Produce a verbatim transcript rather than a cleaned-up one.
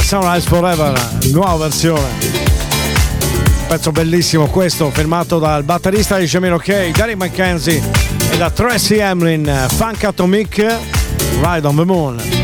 Sunrise Forever, nuova versione. Pezzo bellissimo questo, firmato dal batterista di Jamil Ok, Derek McKenzie, e da Tracy Hamlin, Funk Atomic, Ride on the Moon.